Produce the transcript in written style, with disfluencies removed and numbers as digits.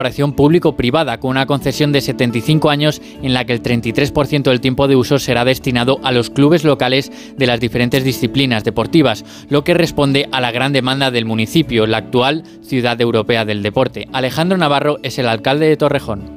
colaboración público-privada con una concesión de 75 años en la que el 33% del tiempo de uso será destinado a los clubes locales de las diferentes disciplinas deportivas, lo que responde a la gran demanda del municipio, la actual ciudad europea del deporte. Alejandro Navarro es el alcalde de Torrejón.